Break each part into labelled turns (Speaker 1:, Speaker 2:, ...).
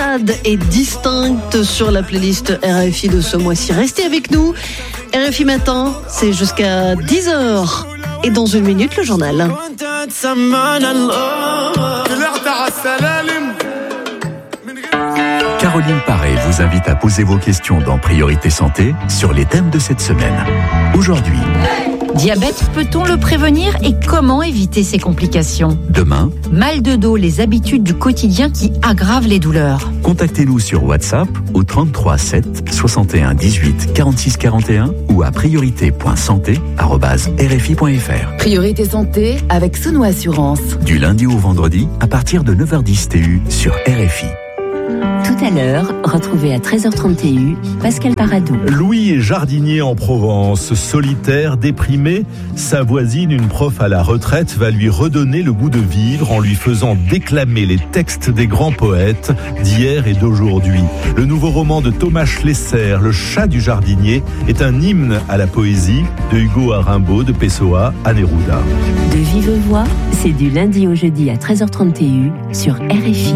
Speaker 1: Sad et Distincte sur la playlist RFI de ce mois-ci. Restez avec nous. RFI Matin, c'est jusqu'à 10h. Et dans une minute, le journal.
Speaker 2: Caroline Paré vous invite à poser vos questions dans Priorité Santé sur les thèmes de cette semaine. Aujourd'hui,
Speaker 3: diabète, peut-on le prévenir et comment éviter ses complications ?
Speaker 2: demain,
Speaker 3: Mal de dos, les habitudes du quotidien qui aggravent les douleurs.
Speaker 2: contactez-nous sur WhatsApp au 33 7 61 18 46 41 ou à priorité.santé@rfi.fr.
Speaker 4: Priorité Santé avec Sono Assurance.
Speaker 2: Du lundi au vendredi à partir de 9h10 TU sur RFI.
Speaker 5: Tout à l'heure, retrouvez à 13h30 TU Pascal Paradou.
Speaker 6: Louis est jardinier en Provence, solitaire, déprimé. Sa voisine, une prof à la retraite, va lui redonner le goût de vivre en lui faisant déclamer les textes des grands poètes d'hier et d'aujourd'hui. Le nouveau roman de Thomas Schlesser, Le chat du jardinier, est un hymne à la poésie, de Hugo à Rimbaud, de Pessoa à Neruda.
Speaker 5: De vive voix, c'est du lundi au jeudi à 13h30 TU sur RFI.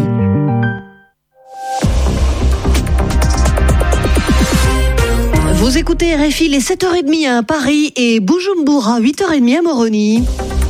Speaker 1: Vous écoutez RFI, il est 7h30 à Paris et Bujumbura, 8h30 à Moroni.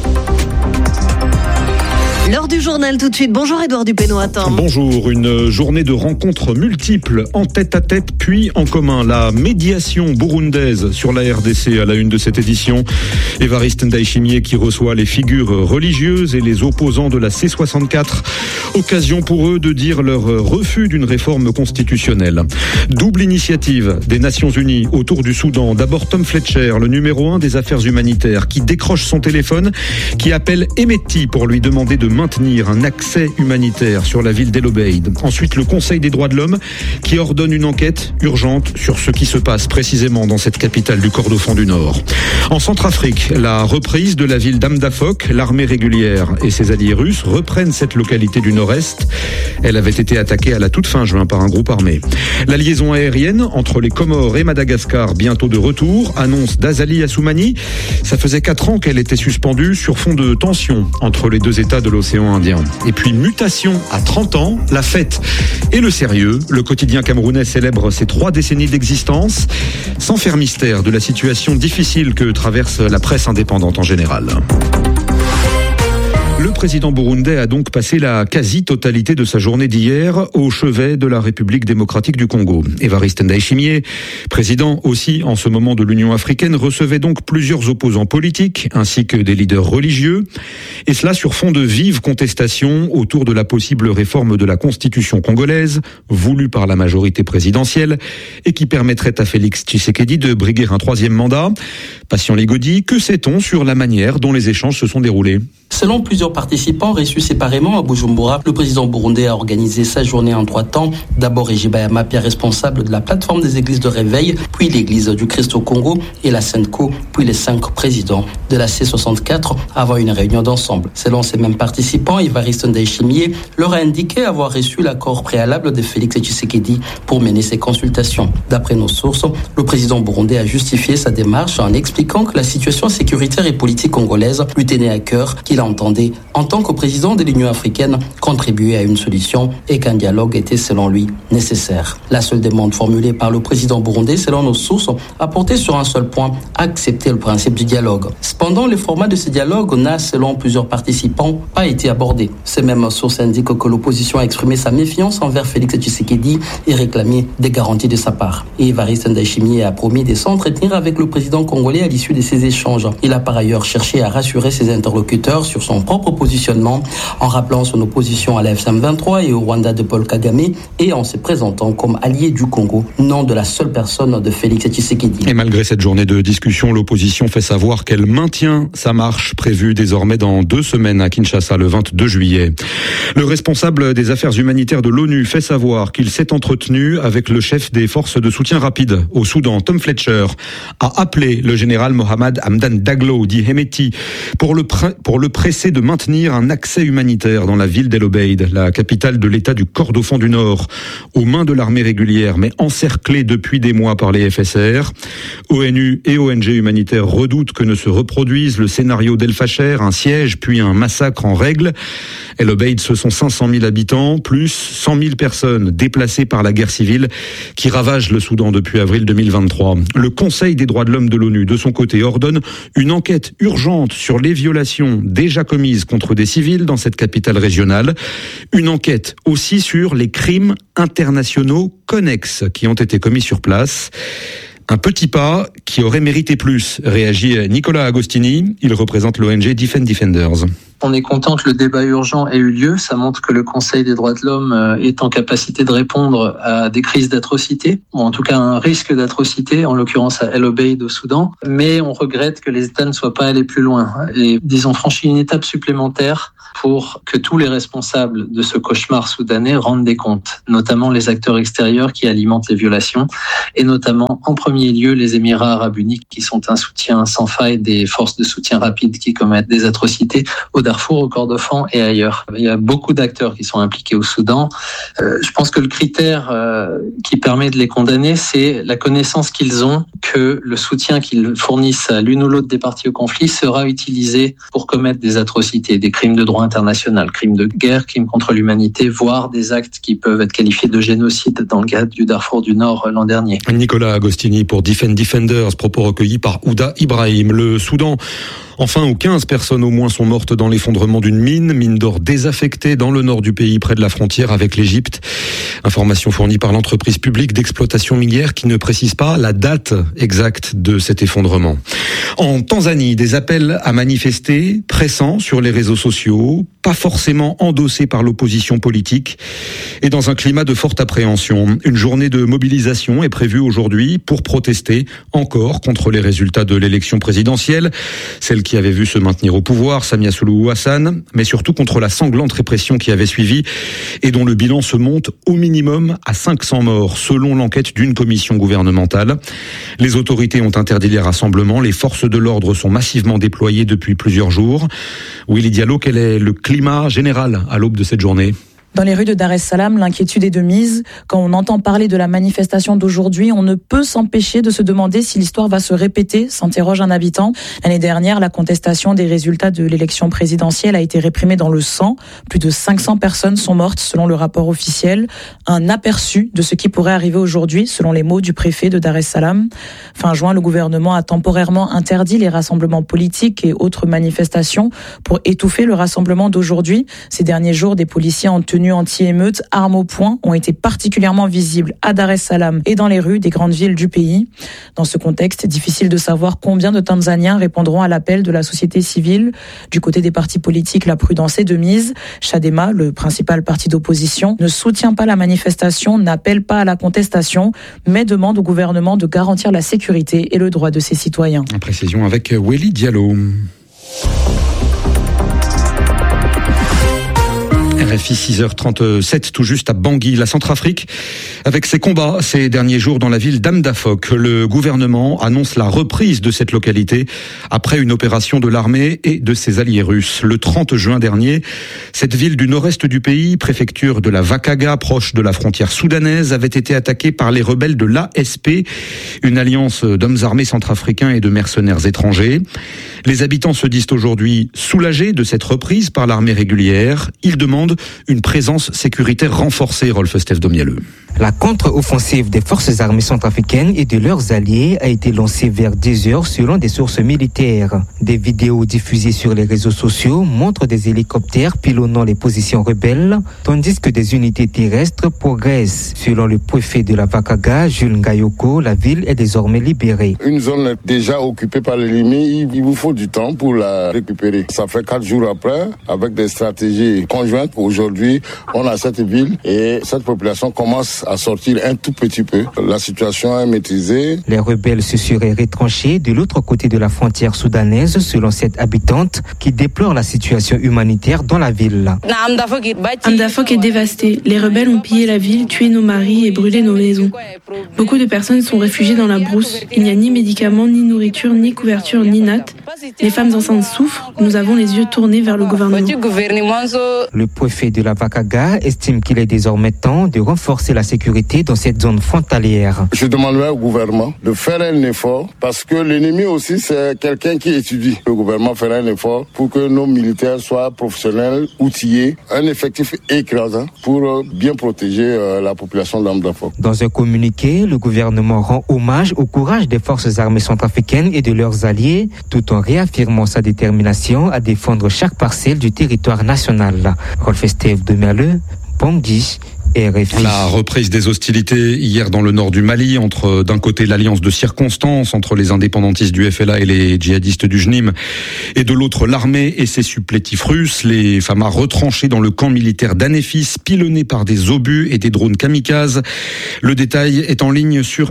Speaker 1: L'heure du journal tout de suite. Bonjour Édouard Dupénoatin.
Speaker 7: Bonjour, une journée de rencontres multiples, en tête-à-tête puis en commun. La médiation burundaise sur la RDC à la une de cette édition. Évariste Ndayishimiye qui reçoit les figures religieuses et les opposants de la C64. Occasion pour eux de dire leur refus d'une réforme constitutionnelle. Double initiative des Nations Unies autour du Soudan. D'abord Tom Fletcher, le numéro 1 des affaires humanitaires, qui décroche son téléphone, qui appelle Emeti pour lui demander de maintenir un accès humanitaire sur la ville d'El Obeid. Ensuite, le Conseil des droits de l'homme qui ordonne une enquête urgente sur ce qui se passe précisément dans cette capitale du Kordofan du Nord. En Centrafrique, la reprise de la ville d'Amdafok, l'armée régulière et ses alliés russes reprennent cette localité du nord-est. Elle avait été attaquée à la toute fin juin par un groupe armé. La liaison aérienne entre les Comores et Madagascar, bientôt de retour, annonce d'Azali Assoumani. Ça faisait 4 ans qu'elle était suspendue sur fond de tension entre les deux États de l'océan Indien. Et puis mutation à 30 ans, la fête et le sérieux. Le quotidien camerounais célèbre ses 3 décennies d'existence, sans faire mystère de la situation difficile que traverse la presse indépendante en général. Le président burundais a donc passé la quasi-totalité de sa journée d'hier au chevet de la République démocratique du Congo. Évariste Ndayishimiye, président aussi en ce moment de l'Union africaine, recevait donc plusieurs opposants politiques ainsi que des leaders religieux. Et cela sur fond de vives contestations autour de la possible réforme de la Constitution congolaise, voulue par la majorité présidentielle et qui permettrait à Félix Tshisekedi de briguer un 3e mandat. Patient Ligodi, que sait-on sur la manière dont les échanges se sont déroulés ?
Speaker 8: Selon plusieurs participants reçus séparément à Bujumbura, le président burundais a organisé sa journée en 3 temps. D'abord Égide Bayama-Pierre, responsable de la plateforme des églises de réveil, puis l'église du Christ au Congo et la Sainte-Co, puis les 5 présidents de la C64 avant une réunion d'ensemble. Selon ces mêmes participants, Évariste Ndayishimiye leur a indiqué avoir reçu l'accord préalable de Félix Tshisekedi pour mener ces consultations. D'après nos sources, le président burundais a justifié sa démarche en expliquant que la situation sécuritaire et politique congolaise lui tenait à cœur, qu'il entendait, en tant que président de l'Union africaine, contribuer à une solution et qu'un dialogue était, selon lui, nécessaire. La seule demande formulée par le président burundais, selon nos sources, a porté sur un seul point, accepter le principe du dialogue. Cependant, le format de ce dialogue n'a, selon plusieurs participants, pas été abordé. Ces mêmes sources indiquent que l'opposition a exprimé sa méfiance envers Félix Tshisekedi et réclamé des garanties de sa part. Et Évariste Ndayishimiye a promis de s'entretenir avec le président congolais à l'issue de ces échanges. Il a par ailleurs cherché à rassurer ses interlocuteurs sur son propre positionnement en rappelant son opposition à la FCM23 et au Rwanda de Paul Kagame et en se présentant comme allié du Congo, non de la seule personne de Félix Tshisekedi.
Speaker 7: Et malgré cette journée de discussion, l'opposition fait savoir qu'elle maintient sa marche prévue désormais dans 2 semaines à Kinshasa le 22 juillet. Le responsable des affaires humanitaires de l'ONU fait savoir qu'il s'est entretenu avec le chef des forces de soutien rapide au Soudan, Tom Fletcher, a appelé le général Mohamed Hamdan Daglo, dit Hemeti, pour le pressés de maintenir un accès humanitaire dans la ville d'El Obeid, la capitale de l'État du Kordofan du Nord, aux mains de l'armée régulière, mais encerclée depuis des mois par les FSR. ONU et ONG humanitaires redoutent que ne se reproduise le scénario d'El Fasher, un siège puis un massacre en règle. El Obeid, ce sont 500 000 habitants, plus 100 000 personnes déplacées par la guerre civile qui ravage le Soudan depuis avril 2023. Le Conseil des droits de l'homme de l'ONU, de son côté, ordonne une enquête urgente sur les violations déjà commises contre des civils dans cette capitale régionale. Une enquête aussi sur les crimes internationaux connexes qui ont été commis sur place. Un petit pas qui aurait mérité plus, réagit Nicolas Agostini. Il représente l'ONG Defend Defenders.
Speaker 9: On est content que le débat urgent ait eu lieu. Ça montre que le Conseil des droits de l'homme est en capacité de répondre à des crises d'atrocité, ou en tout cas à un risque d'atrocité, en l'occurrence à El Obeid au Soudan. Mais on regrette que les États ne soient pas allés plus loin et, disons, franchi une étape supplémentaire pour que tous les responsables de ce cauchemar soudanais rendent des comptes, notamment les acteurs extérieurs qui alimentent les violations, et notamment en premier lieu les Émirats arabes unis qui sont un soutien sans faille des forces de soutien rapide qui commettent des atrocités au Darfour, au Kordofan et ailleurs. Il y a beaucoup d'acteurs qui sont impliqués au Soudan. Je pense que le critère qui permet de les condamner, c'est la connaissance qu'ils ont que le soutien qu'ils fournissent à l'une ou l'autre des parties au conflit sera utilisé pour commettre des atrocités, des crimes de droit international, crimes de guerre, crimes contre l'humanité, voire des actes qui peuvent être qualifiés de génocide dans le cadre du Darfour du Nord l'an dernier.
Speaker 7: Nicolas Agostini pour Defend Defenders, propos recueillis par Ouda Ibrahim. Le Soudan, enfin, où 15 personnes au moins sont mortes dans l'effondrement d'une mine d'or désaffectée dans le nord du pays, près de la frontière avec l'Égypte. Information fournie par l'entreprise publique d'exploitation minière qui ne précise pas la date exacte de cet effondrement. En Tanzanie, des appels à manifester pressants sur les réseaux sociaux, pas forcément endossés par l'opposition politique, et dans un climat de forte appréhension. Une journée de mobilisation est prévue aujourd'hui pour protester encore contre les résultats de l'élection présidentielle, celle qui avait vu se maintenir au pouvoir Samia Suluhu Hassan, mais surtout contre la sanglante répression qui avait suivi et dont le bilan se monte au minimum à 500 morts, selon l'enquête d'une commission gouvernementale. Les autorités ont interdit les rassemblements, les forces de l'ordre sont massivement déployées depuis plusieurs jours. Willy Diallo, quel est le climat général à l'aube de cette journée ?
Speaker 10: Dans les rues de Dar es Salaam, l'inquiétude est de mise. Quand on entend parler de la manifestation d'aujourd'hui, on ne peut s'empêcher de se demander si l'histoire va se répéter, s'interroge un habitant. L'année dernière, la contestation des résultats de l'élection présidentielle a été réprimée dans le sang. Plus de 500 personnes sont mortes selon le rapport officiel. Un aperçu de ce qui pourrait arriver aujourd'hui, selon les mots du préfet de Dar es Salaam. Fin juin, le gouvernement a temporairement interdit les rassemblements politiques et autres manifestations pour étouffer le rassemblement d'aujourd'hui. Ces derniers jours, des policiers en tenue anti-émeute, armes au poing, ont été particulièrement visibles à Dar es Salaam et dans les rues des grandes villes du pays. Dans ce contexte, difficile de savoir combien de Tanzaniens répondront à l'appel de la société civile. Du côté des partis politiques, la prudence est de mise. Chadema, le principal parti d'opposition, ne soutient pas la manifestation, n'appelle pas à la contestation, mais demande au gouvernement de garantir la sécurité et le droit de ses citoyens.
Speaker 7: Précision avec Willy Diallo. RFI 6h37, tout juste à Bangui, la Centrafrique. Avec ses combats ces derniers jours dans la ville d'Amdafok, le gouvernement annonce la reprise de cette localité après une opération de l'armée et de ses alliés russes. Le 30 juin dernier, cette ville du nord-est du pays, préfecture de la Vakaga, proche de la frontière soudanaise, avait été attaquée par les rebelles de l'ASP, une alliance d'hommes armés centrafricains et de mercenaires étrangers. Les habitants se disent aujourd'hui soulagés de cette reprise par l'armée régulière. Ils demandent une présence sécuritaire renforcée, Rolf Steph Domialeux.
Speaker 11: La contre-offensive des forces armées centrafricaines et de leurs alliés a été lancée vers 10h selon des sources militaires. Des vidéos diffusées sur les réseaux sociaux montrent des hélicoptères pilonnant les positions rebelles, tandis que des unités terrestres progressent. Selon le préfet de la Vakaga, Jules Ngayoko, la ville est désormais libérée.
Speaker 12: Une zone déjà occupée par l'ennemi, il vous faut du temps pour la récupérer. Ça fait 4 jours après, avec des stratégies conjointes, Aujourd'hui, on a cette ville et cette population commence à sortir un tout petit peu. La situation est maîtrisée.
Speaker 11: Les rebelles se seraient retranchés de l'autre côté de la frontière soudanaise, selon cette habitante qui déplore la situation humanitaire dans la ville.
Speaker 13: Amdafok est dévastée. Les rebelles ont pillé la ville, tué nos maris et brûlé nos maisons. Beaucoup de personnes sont réfugiées dans la brousse. Il n'y a ni médicaments, ni nourriture, ni couverture, ni nattes. Les femmes enceintes souffrent. Nous avons les yeux tournés vers le gouvernement.
Speaker 11: Le préfet de la Vakaga estime qu'il est désormais temps de renforcer la sécurité dans cette zone frontalière.
Speaker 12: Je demanderai au gouvernement de faire un effort parce que l'ennemi aussi c'est quelqu'un qui étudie. Le gouvernement fera un effort pour que nos militaires soient professionnels, outillés, un effectif écrasant pour bien protéger la population d'Amdafok.
Speaker 11: Dans un communiqué, le gouvernement rend hommage au courage des forces armées centrafricaines et de leurs alliés, tout en réaffirmant sa détermination à défendre chaque parcelle du territoire national. Rolf Estève de Merle, Bangui, RFI.
Speaker 7: La reprise des hostilités hier dans le nord du Mali entre d'un côté l'alliance de circonstances entre les indépendantistes du FLA et les djihadistes du JNIM et de l'autre l'armée et ses supplétifs russes, les FAMA retranchés dans le camp militaire d'Anefis, pilonnés par des obus et des drones kamikazes. Le détail est en ligne sur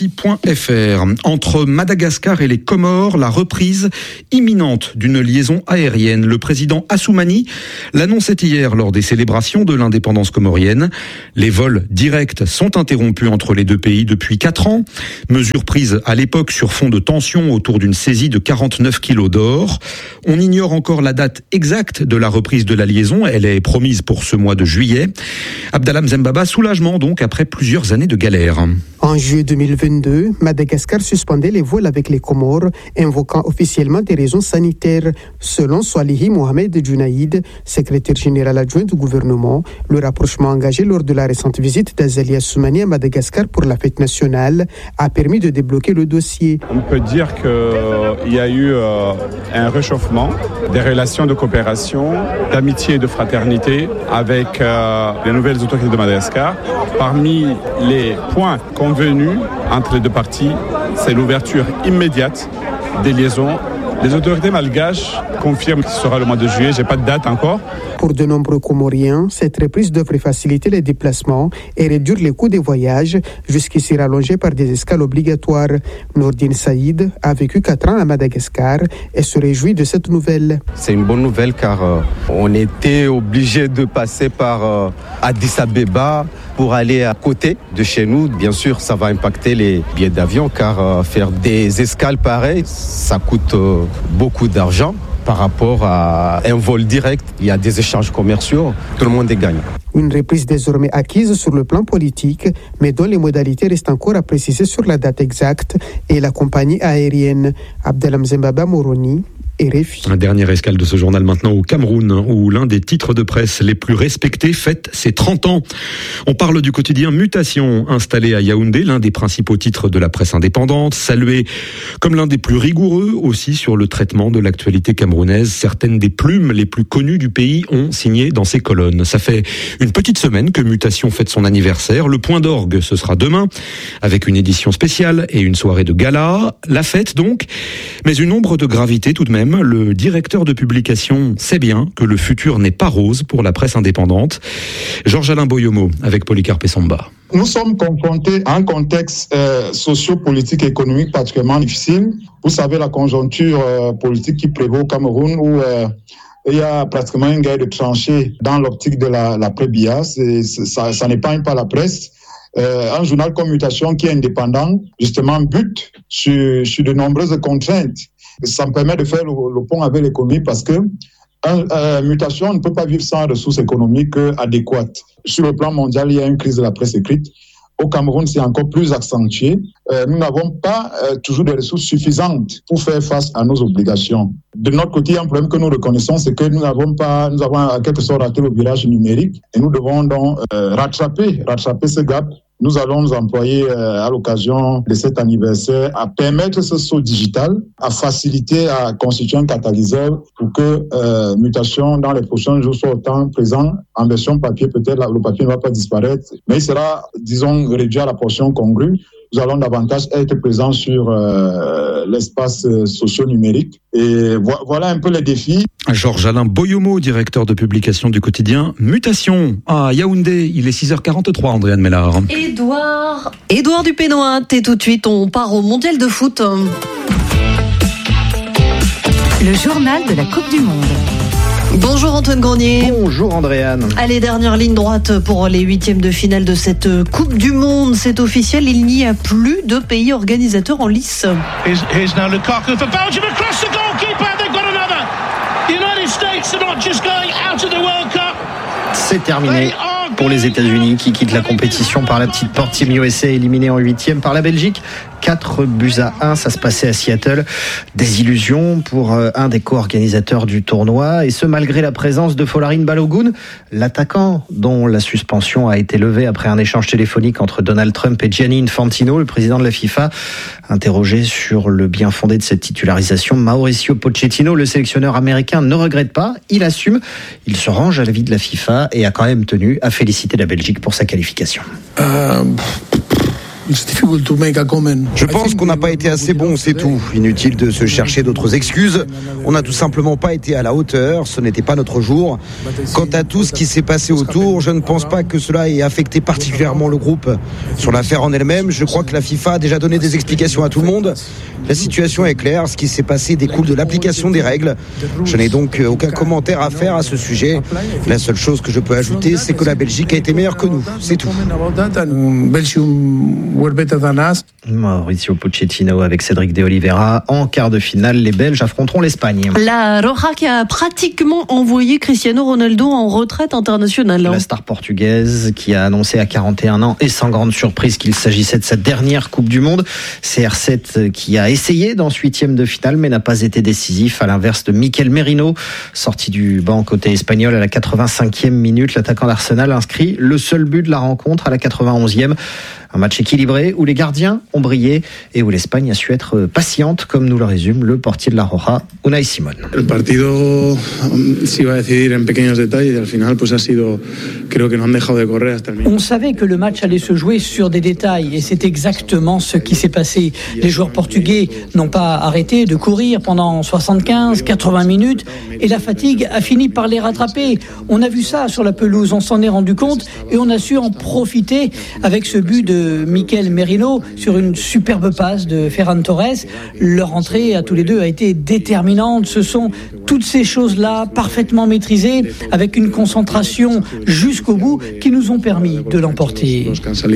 Speaker 7: rfi.fr. Entre Madagascar et les Comores, la reprise imminente d'une liaison aérienne. Le président Assoumani l'annonçait hier lors des célébrations de l'indépendance comorienne. Les vols directs sont interrompus entre les deux pays depuis 4 ans. Mesure prise à l'époque sur fond de tension autour d'une saisie de 49 kilos d'or. On ignore encore la date exacte de la reprise de la liaison. Elle est promise pour ce mois de juillet. Abdallah Mzembaba, soulagement donc après plusieurs années de galère.
Speaker 14: En juillet 2022, Madagascar suspendait les vols avec les Comores, invoquant officiellement des raisons sanitaires. Selon Swalihi Mohamed Djunaïd, secrétaire général adjoint du gouvernement, le rapprochement engagé lors de la récente visite d'Azali Assoumani à Madagascar pour la fête nationale a permis de débloquer le dossier.
Speaker 15: On peut dire qu'il y a eu un réchauffement des relations de coopération, d'amitié et de fraternité avec les nouvelles autorités de Madagascar. Parmi les points convenus entre les deux parties, c'est l'ouverture immédiate des liaisons. Les autorités malgaches confirment que ce sera le mois de juillet, j'ai pas de date encore.
Speaker 14: Pour de nombreux Comoriens, cette reprise devrait faciliter les déplacements et réduire les coûts des voyages, jusqu'ici rallongés par des escales obligatoires. Nourdine Saïd a vécu 4 ans à Madagascar et se réjouit de cette nouvelle.
Speaker 16: C'est une bonne nouvelle car on était obligé de passer par Addis Abeba pour aller à côté de chez nous. Bien sûr, ça va impacter les billets d'avion car faire des escales pareilles, ça coûte beaucoup d'argent. Par rapport à un vol direct, il y a des échanges commerciaux, tout le monde est gagnant.
Speaker 14: Une reprise désormais acquise sur le plan politique, mais dont les modalités restent encore à préciser sur la date exacte, et la compagnie aérienne. Abdallah Mzembaba Moroni, RFI.
Speaker 7: Un dernier escale de ce journal maintenant au Cameroun, où l'un des titres de presse les plus respectés fête ses 30 ans. On parle du quotidien Mutation, installé à Yaoundé, l'un des principaux titres de la presse indépendante, salué comme l'un des plus rigoureux aussi sur le traitement de l'actualité camerounaise. Certaines des plumes les plus connues du pays ont signé dans ses colonnes. Ça fait une petite semaine que Mutation fête son anniversaire. Le point d'orgue, ce sera demain, avec une édition spéciale et une soirée de gala. La fête donc, mais une ombre de gravité tout de même. Le directeur de publication sait bien que le futur n'est pas rose pour la presse indépendante. Georges-Alain Boyomo avec Polycarpe Samba.
Speaker 17: Nous sommes confrontés à un contexte socio-politique et économique particulièrement difficile. Vous savez, la conjoncture politique qui prévaut au Cameroun où il y a pratiquement une guerre de tranchées dans l'optique de l'après-BIA. Ça n'épargne pas la presse. Un journal comme Mutation qui est indépendant, justement, bute sur de nombreuses contraintes. Ça me permet de faire le pont avec l'économie parce que Mutation ne peut pas vivre sans ressources économiques adéquates. Sur le plan mondial, il y a une crise de la presse écrite. Au Cameroun, c'est encore plus accentué. Nous n'avons pas toujours des ressources suffisantes pour faire face à nos obligations. De notre côté, il y a un problème que nous reconnaissons, c'est que nous avons en quelque sorte raté le virage numérique et nous devons donc rattraper ce gap. Nous allons nous employer à l'occasion de cet anniversaire à permettre ce saut digital, à faciliter, à constituer un catalyseur pour que Mutation dans les prochains jours soit autant présent en version papier. Peut-être le papier ne va pas disparaître, mais il sera, disons, réduit à la portion congrue. nous allons davantage être présents sur l'espace socio-numérique. Et voilà un peu les défis.
Speaker 7: Georges-Alain Boyomo, directeur de publication du quotidien Mutation à Yaoundé. Il est 6h43, Andréane Mellard.
Speaker 1: Édouard Dupénois, et tout de suite, on part au Mondial de foot.
Speaker 3: Le journal de la Coupe du Monde.
Speaker 1: Bonjour Antoine Grenier.
Speaker 18: Bonjour Andréane.
Speaker 1: Allez, dernière ligne droite pour les huitièmes de finale de cette Coupe du Monde. C'est officiel, il n'y a plus de pays organisateurs en lice.
Speaker 19: Here's now Lukaku for Belgium across the goalkeeper. They've got another. The United States are not just going out of the World Cup.
Speaker 18: C'est terminé pour les États-Unis qui quittent la compétition par la petite porte. Team USA éliminé en huitième par la Belgique. 4-1, ça se passait à Seattle. Des illusions pour un des co-organisateurs du tournoi, et ce malgré la présence de Folarin Balogun, l'attaquant dont la suspension a été levée après un échange téléphonique entre Donald Trump et Gianni Infantino, le président de la FIFA. Interrogé sur le bien fondé de cette titularisation, Mauricio Pochettino, le sélectionneur américain, ne regrette pas, il assume, il se range à l'avis de la FIFA et a quand même tenu à féliciter la Belgique pour sa qualification.
Speaker 20: Je pense qu'on n'a pas été assez bon, c'est tout. Inutile de se chercher d'autres excuses. On n'a tout simplement pas été à la hauteur, ce n'était pas notre jour. Quant à tout ce qui s'est passé autour, je ne pense pas que cela ait affecté particulièrement le groupe. Sur l'affaire en elle-même, je crois que la FIFA a déjà donné des explications à tout le monde. La situation est claire, ce qui s'est passé découle de l'application des règles. Je n'ai donc aucun commentaire à faire à ce sujet. La seule chose que je peux ajouter, c'est que la Belgique a été meilleure que nous, c'est tout.
Speaker 18: Mauricio Pochettino avec Cédric de Oliveira. En quart de finale, les Belges affronteront l'Espagne.
Speaker 1: La Roja qui a pratiquement envoyé Cristiano Ronaldo en retraite internationale.
Speaker 18: La star portugaise qui a annoncé à 41 ans et sans grande surprise qu'il s'agissait de sa dernière Coupe du Monde. CR7 qui a essayé dans ce huitième de finale mais n'a pas été décisif, à l'inverse de Mikel Merino, sorti du banc côté espagnol à la 85e minute. L'attaquant d'Arsenal inscrit le seul but de la rencontre à la 91e. Un match équilibré où les gardiens ont brillé et où l'Espagne a su être patiente, comme nous le résume le portier de la Roja, Unai Simón.
Speaker 21: El partido se iba a decidir en pequeños detalles y al final pues ha sido, creo que no han dejado de correr hasta el minuto.
Speaker 22: On savait que le match allait se jouer sur des détails et c'est exactement ce qui s'est passé. Les joueurs portugais n'ont pas arrêté de courir pendant 75-80 minutes et la fatigue a fini par les rattraper. On a vu ça sur la pelouse, on s'en est rendu compte et on a su en profiter avec ce but de Mikel Merino sur une superbe passe de Ferran Torres. Leur entrée à tous les deux a été déterminante. Ce sont toutes ces choses-là parfaitement maîtrisées avec une concentration jusqu'au bout qui nous ont permis de l'emporter.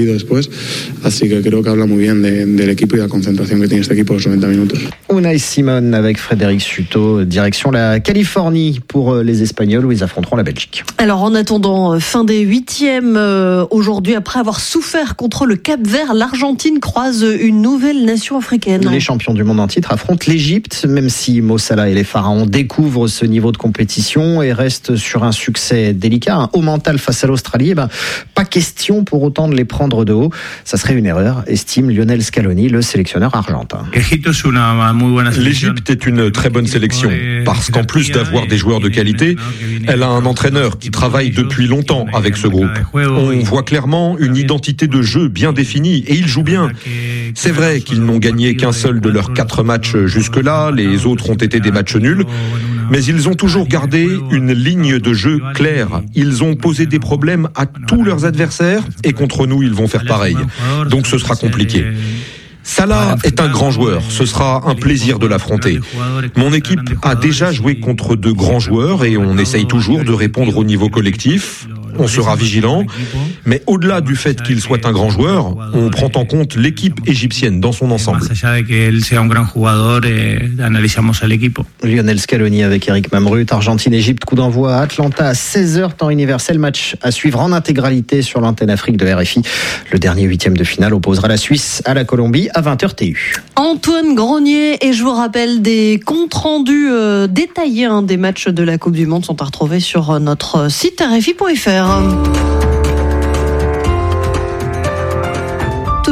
Speaker 18: Unai Simón avec Frédéric Suto, direction la Californie pour les Espagnols où ils affronteront la Belgique.
Speaker 1: Alors en attendant fin des huitièmes, aujourd'hui après avoir souffert contre le Cap-Vert, l'Argentine croise une nouvelle nation africaine.
Speaker 18: Les champions du monde en titre affrontent l'Égypte, même si Mo Salah et les Pharaons découvrent ce niveau de compétition et restent sur un succès délicat, un haut mental face à l'Australie. Pas question pour autant de les prendre de haut. Ça serait une erreur, estime Lionel Scaloni, le sélectionneur argentin.
Speaker 7: L'Égypte est une très bonne sélection, parce qu'en plus d'avoir des joueurs de qualité, elle a un entraîneur qui travaille depuis longtemps avec ce groupe. On voit clairement une identité de jeu bien définie et ils jouent bien. C'est vrai qu'ils n'ont gagné qu'un seul de leurs 4 matchs jusque-là, les autres ont été des matchs nuls, mais ils ont toujours gardé une ligne de jeu claire. Ils ont posé des problèmes à tous leurs adversaires et contre nous, ils vont faire pareil. Donc ce sera compliqué. Salah est un grand joueur, ce sera un plaisir de l'affronter. Mon équipe a déjà joué contre de grands joueurs et on essaye toujours de répondre au niveau collectif. On sera vigilant, mais au-delà du fait qu'il soit un grand joueur, on prend en compte l'équipe égyptienne dans son ensemble.
Speaker 18: Lionel Scaloni avec Eric Mamrut, Argentine-Égypte, coup d'envoi à Atlanta à 16h, temps universel, match à suivre en intégralité sur l'antenne Afrique de RFI. Le dernier huitième de finale opposera la Suisse à la Colombie à 20h TU.
Speaker 1: Antoine Grenier, et je vous rappelle, des comptes rendus détaillés des matchs de la Coupe du Monde sont à retrouver sur notre site rfi.fr. Tout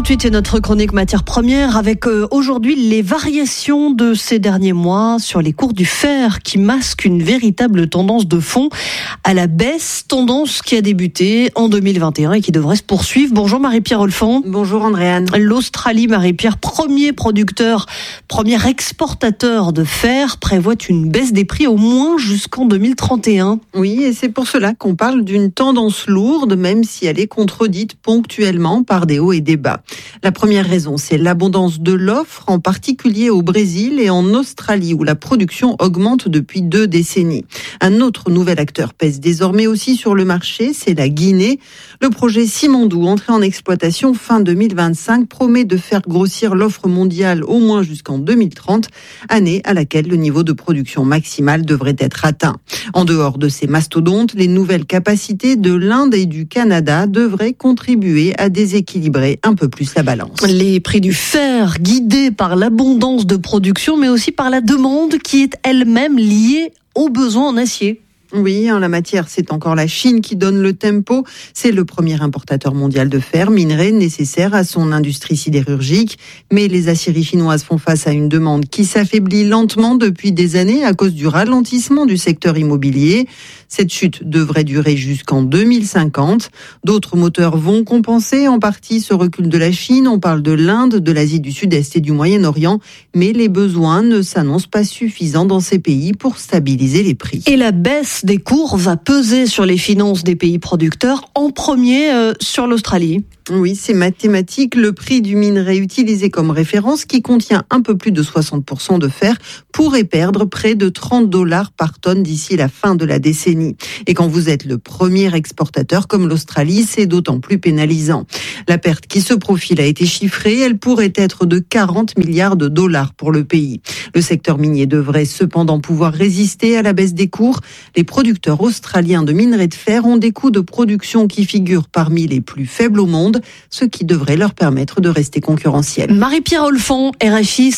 Speaker 1: de suite, c'est notre chronique matières premières avec aujourd'hui les variations de ces derniers mois sur les cours du fer qui masquent une véritable tendance de fond à la baisse, tendance qui a débuté en 2021 et qui devrait se poursuivre. Bonjour Marie-Pierre Olfan.
Speaker 2: Bonjour Andréane.
Speaker 1: L'Australie, Marie-Pierre, premier producteur, premier exportateur de fer, prévoit une baisse des prix au moins jusqu'en 2031.
Speaker 2: Oui, et c'est pour cela qu'on parle d'une tendance lourde, même si elle est contredite ponctuellement par des hauts et des bas. La première raison, c'est l'abondance de l'offre, en particulier au Brésil et en Australie, où la production augmente depuis 2 décennies. Un autre nouvel acteur pèse désormais aussi sur le marché, c'est la Guinée. Le projet Simandou, entré en exploitation fin 2025, promet de faire grossir l'offre mondiale au moins jusqu'en 2030, année à laquelle le niveau de production maximal devrait être atteint. En dehors de ces mastodontes, les nouvelles capacités de l'Inde et du Canada devraient contribuer à déséquilibrer un peu plus la balance.
Speaker 1: Les prix du fer guidés par l'abondance de production, mais aussi par la demande qui est elle-même liée aux besoins en acier.
Speaker 2: Oui, en la matière, c'est encore la Chine qui donne le tempo. C'est le premier importateur mondial de fer, minerai nécessaire à son industrie sidérurgique. Mais les aciéries chinoises font face à une demande qui s'affaiblit lentement depuis des années à cause du ralentissement du secteur immobilier. Cette chute devrait durer jusqu'en 2050. D'autres moteurs vont compenser en partie ce recul de la Chine. On parle de l'Inde, de l'Asie du Sud-Est et du Moyen-Orient. Mais les besoins ne s'annoncent pas suffisants dans ces pays pour stabiliser les prix.
Speaker 1: Et la baisse des cours va peser sur les finances des pays producteurs, en premier sur l'Australie.
Speaker 2: Oui, c'est mathématique. Le prix du minerai utilisé comme référence, qui contient un peu plus de 60% de fer, pourrait perdre près de $30 par tonne d'ici la fin de la décennie. Et quand vous êtes le premier exportateur comme l'Australie, c'est d'autant plus pénalisant. La perte qui se profile a été chiffrée. Elle pourrait être de $40 milliards pour le pays. Le secteur minier devrait cependant pouvoir résister à la baisse des cours. Les producteurs australiens de minerai de fer ont des coûts de production qui figurent parmi les plus faibles au monde, ce qui devrait leur permettre de rester concurrentiels.
Speaker 1: Marie-Pierre Olfan, RFI,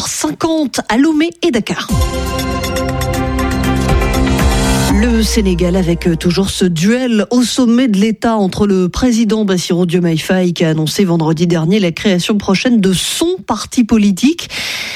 Speaker 1: 5h50 à Lomé et Dakar. Le Sénégal avec toujours ce duel au sommet de l'État entre le président Bassirou Diomaye Faye qui a annoncé vendredi dernier la création prochaine de son parti politique.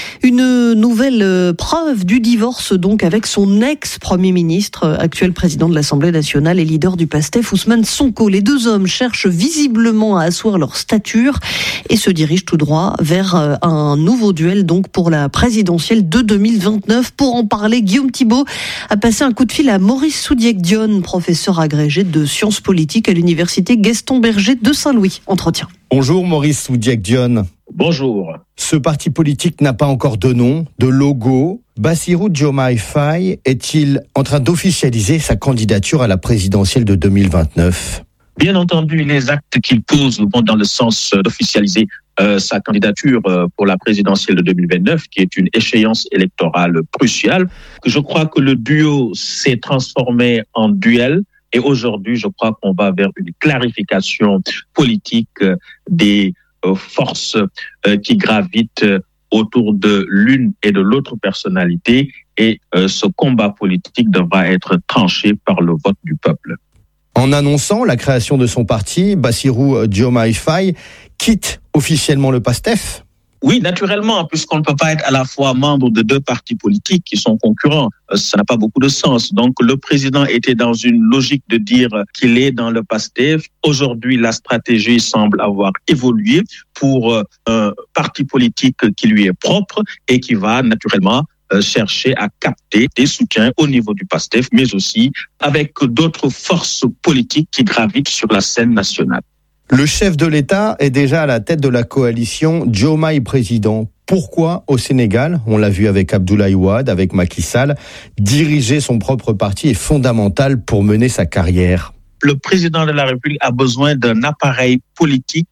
Speaker 1: Une nouvelle preuve du divorce donc avec son ex-premier ministre, actuel président de l'Assemblée nationale et leader du PASTEF, Ousmane Sonko. Les deux hommes cherchent visiblement à asseoir leur stature et se dirigent tout droit vers un nouveau duel donc pour la présidentielle de 2029. Pour en parler, Guillaume Thibault a passé un coup de fil à Maurice Soudiek-Dione, professeur agrégé de sciences politiques à l'université Gaston Berger de Saint-Louis. Entretien.
Speaker 4: Bonjour Maurice Soudiek-Dione.
Speaker 23: Bonjour.
Speaker 4: Ce parti politique n'a pas encore de nom, de logo. Bassirou Diomaye Faye est-il en train d'officialiser sa candidature à la présidentielle de 2029 ?
Speaker 23: Bien entendu, les actes qu'il pose vont dans le sens d'officialiser sa candidature pour la présidentielle de 2029, qui est une échéance électorale cruciale. Je crois que le duo s'est transformé en duel. Et aujourd'hui, je crois qu'on va vers une clarification politique des forces qui gravitent autour de l'une et de l'autre personnalité. Et ce combat politique devra être tranché par le vote du peuple.
Speaker 4: En annonçant la création de son parti, Bassirou Diomaye Faye quitte officiellement le PASTEF.
Speaker 23: Oui, naturellement, puisqu'on ne peut pas être à la fois membre de deux partis politiques qui sont concurrents. Ça n'a pas beaucoup de sens. Donc, le président était dans une logique de dire qu'il est dans le PASTEF. Aujourd'hui, la stratégie semble avoir évolué pour un parti politique qui lui est propre et qui va naturellement chercher à capter des soutiens au niveau du PASTEF, mais aussi avec d'autres forces politiques qui gravitent sur la scène nationale.
Speaker 4: Le chef de l'État est déjà à la tête de la coalition Diomaye président. Pourquoi au Sénégal, on l'a vu avec Abdoulaye Wade, avec Macky Sall, diriger son propre parti est fondamental pour mener sa carrière ?
Speaker 23: Le président de la République a besoin d'un appareil politique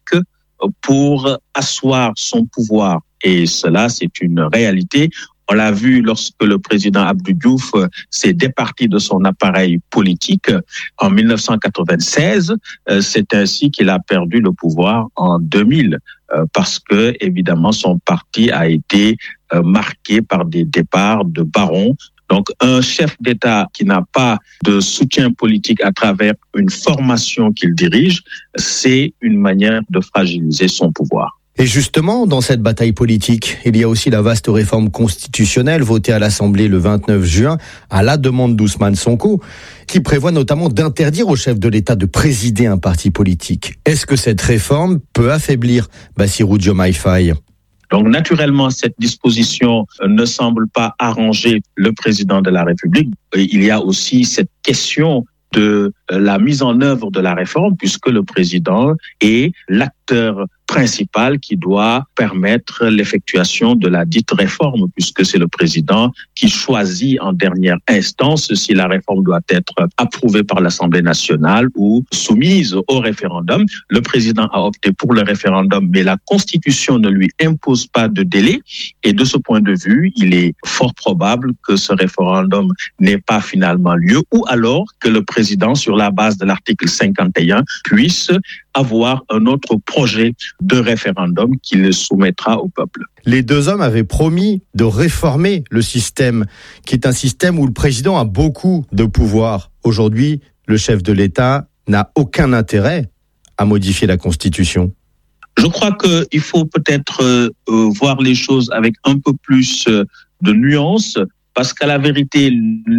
Speaker 23: pour asseoir son pouvoir. Et cela, c'est une réalité. On l'a vu lorsque le président Abdou Diouf s'est départi de son appareil politique en 1996. C'est ainsi qu'il a perdu le pouvoir en 2000, parce que, évidemment, son parti a été marqué par des départs de barons. Donc, un chef d'État qui n'a pas de soutien politique à travers une formation qu'il dirige, c'est une manière de fragiliser son pouvoir.
Speaker 4: Et justement, dans cette bataille politique, il y a aussi la vaste réforme constitutionnelle votée à l'Assemblée le 29 juin à la demande d'Ousmane Sonko, qui prévoit notamment d'interdire au chef de l'État de présider un parti politique. Est-ce que cette réforme peut affaiblir Bassirou Diomaye Faye ?
Speaker 23: Donc, naturellement, cette disposition ne semble pas arranger le président de la République. Et il y a aussi cette question de la mise en œuvre de la réforme, puisque le président est l'acteur principal qui doit permettre l'effectuation de la dite réforme, puisque c'est le président qui choisit en dernière instance si la réforme doit être approuvée par l'Assemblée nationale ou soumise au référendum. Le président a opté pour le référendum, mais la Constitution ne lui impose pas de délai. Et de ce point de vue, il est fort probable que ce référendum n'ait pas finalement lieu, ou alors que le président, sur la base de l'article 51, puisse avoir un autre projet de référendum qu'il soumettra au peuple.
Speaker 4: Les deux hommes avaient promis de réformer le système, qui est un système où le président a beaucoup de pouvoir. Aujourd'hui, le chef de l'État n'a aucun intérêt à modifier la Constitution.
Speaker 23: Je crois qu'il faut peut-être voir les choses avec un peu plus de nuance, parce qu'à la vérité,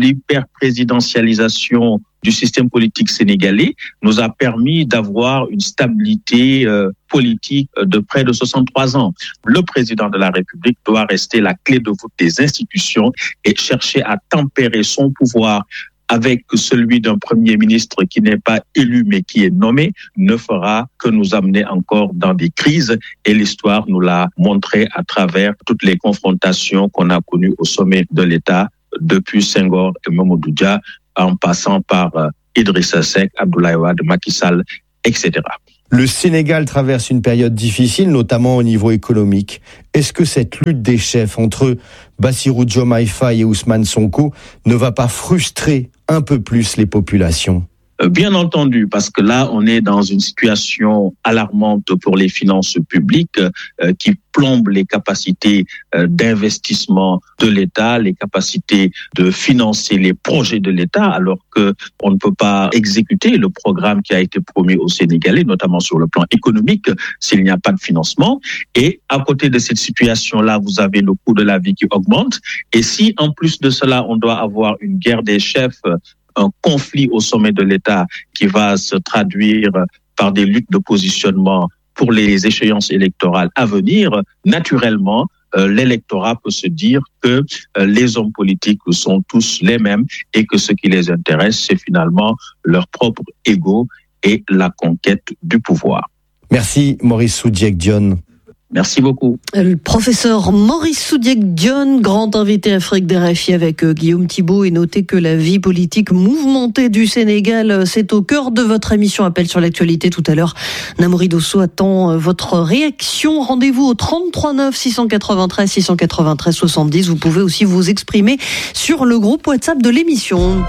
Speaker 23: l'hyper-présidentialisation du système politique sénégalais nous a permis d'avoir une stabilité politique de près de 63 ans. Le président de la République doit rester la clé de voûte des institutions et chercher à tempérer son pouvoir avec celui d'un premier ministre qui n'est pas élu mais qui est nommé, ne fera que nous amener encore dans des crises. Et l'histoire nous l'a montré à travers toutes les confrontations qu'on a connues au sommet de l'État depuis Senghor et Mamadou Dia, en passant par Idrissa Seck, Abdoulaye Wade, Macky Sall, etc.
Speaker 4: Le Sénégal traverse une période difficile, notamment au niveau économique. Est-ce que cette lutte des chefs entre Bassirou Diomaye Faye et Ousmane Sonko ne va pas frustrer un peu plus les populations ?
Speaker 23: Bien entendu, parce que là, on est dans une situation alarmante pour les finances publiques qui plombe les capacités d'investissement de l'État, les capacités de financer les projets de l'État, alors que on ne peut pas exécuter le programme qui a été promis aux Sénégalais, notamment sur le plan économique, s'il n'y a pas de financement. Et à côté de cette situation-là, vous avez le coût de la vie qui augmente. Et si, en plus de cela, on doit avoir une guerre des chefs, un conflit au sommet de l'État qui va se traduire par des luttes de positionnement pour les échéances électorales à venir, naturellement, l'électorat peut se dire que les hommes politiques sont tous les mêmes et que ce qui les intéresse, c'est finalement leur propre ego et la conquête du pouvoir.
Speaker 4: Merci Maurice Soudiek-Dione.
Speaker 23: Merci beaucoup.
Speaker 1: Le professeur Maurice Soudiek-Dione, grand invité Afrique des RFI avec Guillaume Thibault, et notez que la vie politique mouvementée du Sénégal, c'est au cœur de votre émission Appel sur l'actualité tout à l'heure. Namouri Dosso attend votre réaction. Rendez-vous au 33 9 693 693 70. Vous pouvez aussi vous exprimer sur le groupe WhatsApp de l'émission.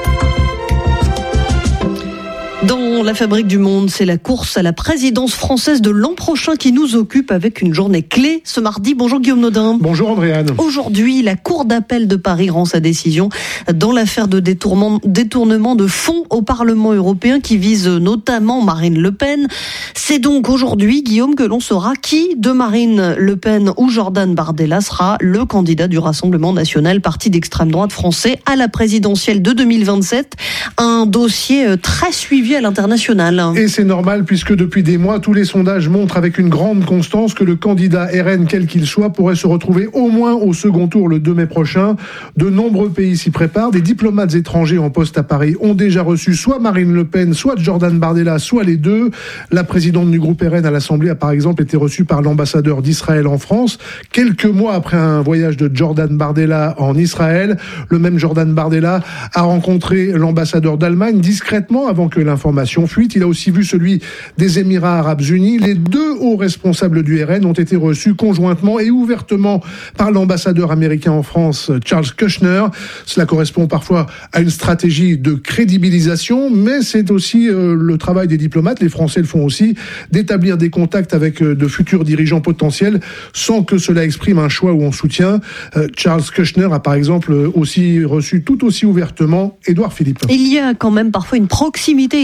Speaker 1: Dans la fabrique du monde, c'est la course à la présidence française de l'an prochain qui nous occupe avec une journée clé ce mardi. Bonjour Guillaume Nodin.
Speaker 5: Bonjour Andréane.
Speaker 1: Aujourd'hui, la Cour d'appel de Paris rend sa décision dans l'affaire de détournement de fonds au Parlement européen qui vise notamment Marine Le Pen. C'est donc aujourd'hui, Guillaume, que l'on saura qui de Marine Le Pen ou Jordan Bardella sera le candidat du Rassemblement national, parti d'extrême droite français, à la présidentielle de 2027. Un dossier très suivi à l'international.
Speaker 5: Et c'est normal puisque depuis des mois, tous les sondages montrent avec une grande constance que le candidat RN, quel qu'il soit, pourrait se retrouver au moins au second tour le 2 mai prochain. De nombreux pays s'y préparent. Des diplomates étrangers en poste à Paris ont déjà reçu soit Marine Le Pen, soit Jordan Bardella, soit les deux. La présidente du groupe RN à l'Assemblée a par exemple été reçue par l'ambassadeur d'Israël en France. Quelques mois après un voyage de Jordan Bardella en Israël, le même Jordan Bardella a rencontré l'ambassadeur d'Allemagne discrètement avant que l'information fuite. Il a aussi vu celui des Émirats Arabes Unis. Les deux hauts responsables du RN ont été reçus conjointement et ouvertement par l'ambassadeur américain en France, Charles Kushner. Cela correspond parfois à une stratégie de crédibilisation, mais c'est aussi le travail des diplomates, les Français le font aussi, d'établir des contacts avec de futurs dirigeants potentiels sans que cela exprime un choix ou un soutien. Charles Kushner a par exemple aussi reçu tout aussi ouvertement Édouard Philippe.
Speaker 1: Il y a quand même parfois une proximité idéologique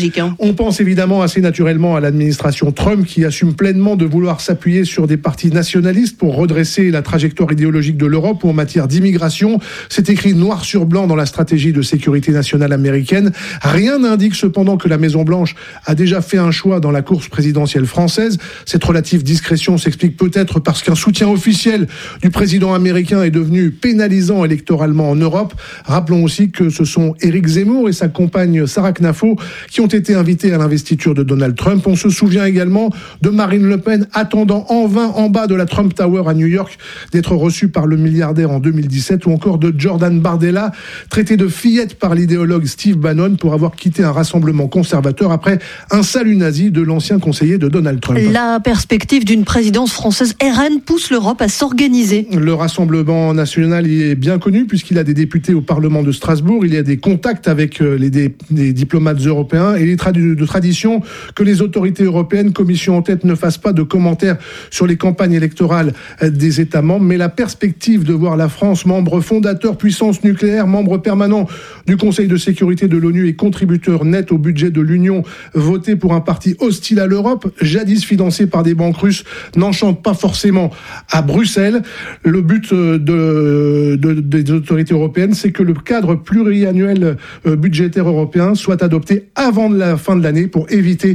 Speaker 1: stratégique.
Speaker 5: On pense évidemment assez naturellement à l'administration Trump qui assume pleinement de vouloir s'appuyer sur des partis nationalistes pour redresser la trajectoire idéologique de l'Europe ou en matière d'immigration. C'est écrit noir sur blanc dans la stratégie de sécurité nationale américaine. Rien n'indique cependant que la Maison-Blanche a déjà fait un choix dans la course présidentielle française. Cette relative discrétion s'explique peut-être parce qu'un soutien officiel du président américain est devenu pénalisant électoralement en Europe. Rappelons aussi que ce sont Éric Zemmour et sa compagne Sarah Knafo qui ont été invités à l'investiture de Donald Trump. On se souvient également de Marine Le Pen attendant en vain en bas de la Trump Tower à New York d'être reçue par le milliardaire en 2017 ou encore de Jordan Bardella, traité de fillette par l'idéologue Steve Bannon pour avoir quitté un rassemblement conservateur après un salut nazi de l'ancien conseiller de Donald Trump.
Speaker 1: La perspective d'une présidence française RN pousse l'Europe à s'organiser.
Speaker 5: Le Rassemblement national est bien connu puisqu'il a des députés au Parlement de Strasbourg, il y a des contacts avec les diplomates européens et il est de tradition que les autorités européennes, commission en tête, ne fassent pas de commentaires sur les campagnes électorales des États membres, mais la perspective de voir la France, membre fondateur, puissance nucléaire, membre permanent du Conseil de sécurité de l'ONU et contributeur net au budget de l'Union, voter pour un parti hostile à l'Europe, jadis financé par des banques russes, n'enchante pas forcément à Bruxelles. Le but des autorités européennes, c'est que le cadre pluriannuel budgétaire européen soit adopté avant la fin de l'année pour éviter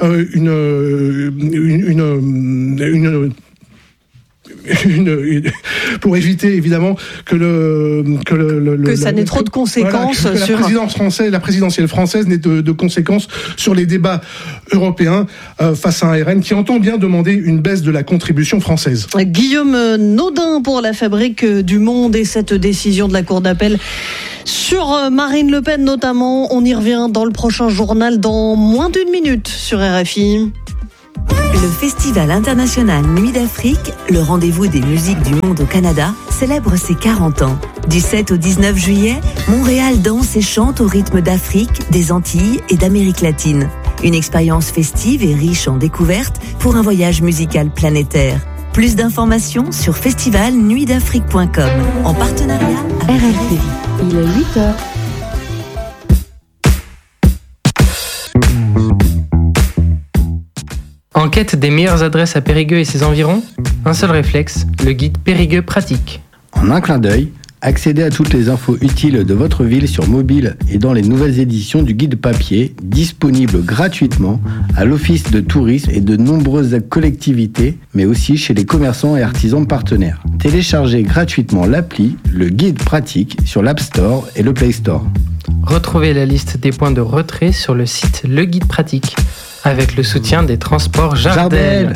Speaker 5: pour éviter évidemment que
Speaker 1: ça n'ait trop de conséquences
Speaker 5: que la présidentielle française n'ait de conséquences sur les débats européens face à un RN qui entend bien demander une baisse de la contribution française.
Speaker 1: Guillaume Naudin pour la Fabrique du Monde et cette décision de la Cour d'appel sur Marine Le Pen notamment. On y revient dans le prochain journal dans moins d'une minute sur RFI.
Speaker 6: Le Festival international Nuit d'Afrique, le rendez-vous des musiques du monde au Canada, célèbre ses 40 ans. Du 7 au 19 juillet, Montréal danse et chante au rythme d'Afrique, des Antilles et d'Amérique latine. Une expérience festive et riche en découvertes pour un voyage musical planétaire. Plus d'informations sur festivalnuitdafrique.com en partenariat avec RFI.
Speaker 8: Il est 8h. En quête des meilleures adresses à Périgueux et ses environs, un seul réflexe, le guide Périgueux pratique.
Speaker 9: En un clin d'œil, accédez à toutes les infos utiles de votre ville sur mobile et dans les nouvelles éditions du guide papier, disponible gratuitement à l'Office de tourisme et de nombreuses collectivités, mais aussi chez les commerçants et artisans partenaires. Téléchargez gratuitement l'appli, le guide pratique, sur l'App Store et le Play Store.
Speaker 8: Retrouvez la liste des points de retrait sur le site Le Guide Pratique, avec le soutien des transports Jardel.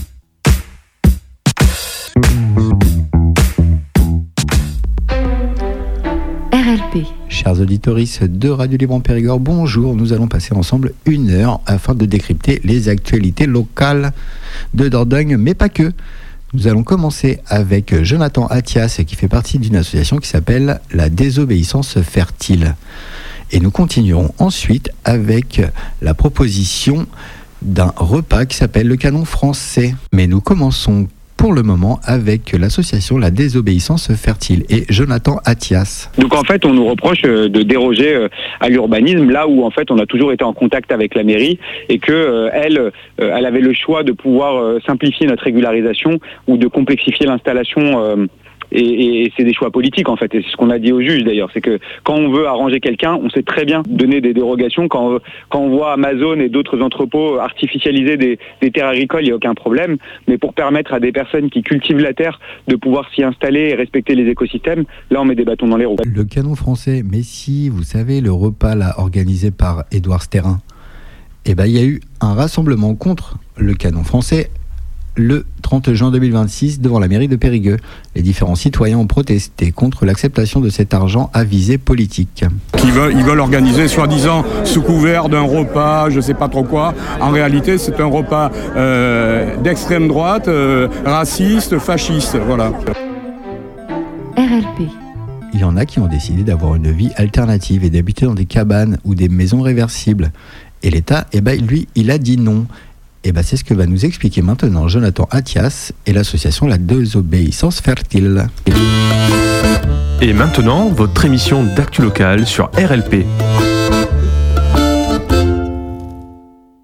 Speaker 6: RLP.
Speaker 9: Chers auditeurs de Radio Libre en Périgord, bonjour. Nous allons passer ensemble 1 heure afin de décrypter les actualités locales de Dordogne, mais pas que. Nous allons commencer avec Jonathan Attias, qui fait partie d'une association qui s'appelle La Désobéissance Fertile. Et nous continuerons ensuite avec la proposition d'un repas qui s'appelle le Canon Français. Mais nous commençons pour le moment avec l'association La Désobéissance Fertile et Jonathan Attias.
Speaker 24: Donc en fait on nous reproche de déroger à l'urbanisme là où en fait on a toujours été en contact avec la mairie et que elle avait le choix de pouvoir simplifier notre régularisation ou de complexifier l'installation. Et c'est des choix politiques en fait, et c'est ce qu'on a dit au juge d'ailleurs, c'est que quand on veut arranger quelqu'un, on sait très bien donner des dérogations. Quand on voit Amazon et d'autres entrepôts artificialiser des terres agricoles, il n'y a aucun problème, mais pour permettre à des personnes qui cultivent la terre de pouvoir s'y installer et respecter les écosystèmes, là on met des bâtons dans les roues.
Speaker 9: Le Canon Français, mais si vous savez le repas là organisé par Édouard Sterrin, il y a eu un rassemblement contre le Canon Français le 30 juin 2026 devant la mairie de Périgueux. Les différents citoyens ont protesté contre l'acceptation de cet argent à visée politique.
Speaker 15: Ils veulent organiser soi-disant sous couvert d'un repas, je sais pas trop quoi. En réalité, c'est un repas d'extrême droite, raciste, fasciste, voilà.
Speaker 6: RLP.
Speaker 9: Il y en a qui ont décidé d'avoir une vie alternative et d'habiter dans des cabanes ou des maisons réversibles. Et l'État, lui, il a dit non. C'est ce que va nous expliquer maintenant Jonathan Attias et l'association La Désobéissance Fertile.
Speaker 25: Et maintenant, votre émission d'actu locale sur RLP.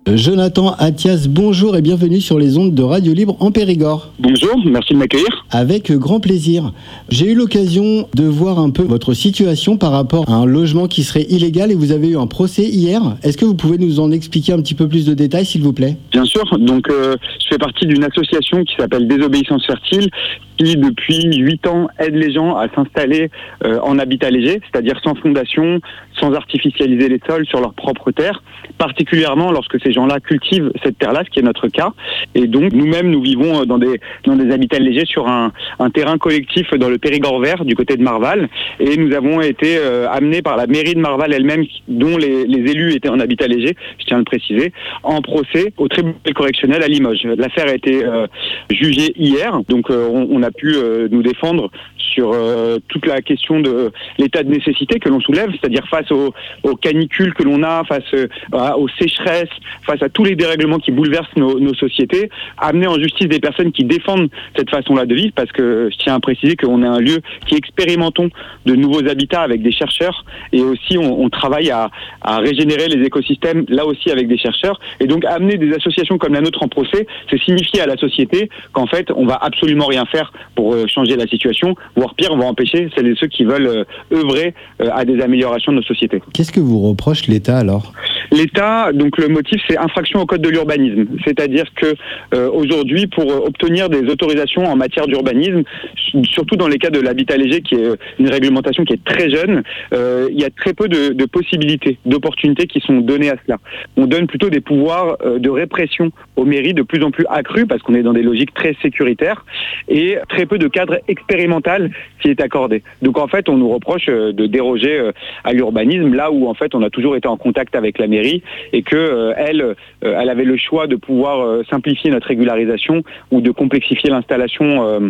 Speaker 10: Jonathan Attias, bonjour et bienvenue sur les ondes de Radio Libre en Périgord.
Speaker 24: Bonjour, merci de m'accueillir.
Speaker 10: Avec grand plaisir. J'ai eu l'occasion de voir un peu votre situation par rapport à un logement qui serait illégal et vous avez eu un procès hier. Est-ce que vous pouvez nous en expliquer un petit peu plus de détails, s'il vous plaît ?
Speaker 24: Bien sûr, donc je fais partie d'une association qui s'appelle Désobéissance Fertile, qui depuis 8 ans aide les gens à s'installer en habitat léger, c'est-à-dire sans fondation, sans artificialiser les sols sur leur propre terre, particulièrement lorsque ces gens-là cultivent cette terre-là, ce qui est notre cas. Et donc nous-mêmes, nous vivons dans des habitats légers sur un terrain collectif dans le Périgord vert, du côté de Marval, et nous avons été amenés par la mairie de Marval elle-même, dont les élus étaient en habitat léger, je tiens à le préciser, en procès au tribunal correctionnel à Limoges. L'affaire a été jugée hier, donc on a pu nous défendre sur toute la question de l'état de nécessité que l'on soulève, c'est-à-dire face aux canicules que l'on a, face aux sécheresses, face à tous les dérèglements qui bouleversent nos sociétés, amener en justice des personnes qui défendent cette façon-là de vivre, parce que je tiens à préciser qu'on est un lieu qui expérimentons de nouveaux habitats avec des chercheurs, et aussi on travaille à régénérer les écosystèmes là aussi avec des chercheurs, et donc amener des associations comme la nôtre en procès, c'est signifier à la société qu'en fait on va absolument rien faire pour changer la situation, voire pire, on va empêcher celles et ceux qui veulent œuvrer à des améliorations de nos sociétés.
Speaker 10: Qu'est-ce que vous reproche l'État alors ?
Speaker 24: L'État, donc le motif, c'est infraction au code de l'urbanisme. C'est-à-dire que aujourd'hui, pour obtenir des autorisations en matière d'urbanisme, surtout dans les cas de l'habitat léger, qui est une réglementation qui est très jeune, il y a très peu de possibilités, d'opportunités qui sont données à cela. On donne plutôt des pouvoirs de répression aux mairies de plus en plus accrus, parce qu'on est dans des logiques très sécuritaires, et très peu de cadre expérimental qui est accordé. Donc en fait, on nous reproche de déroger à l'urbanisme, là où en fait on a toujours été en contact avec la mairie, et que elle avait le choix de pouvoir simplifier notre régularisation ou de complexifier l'installation.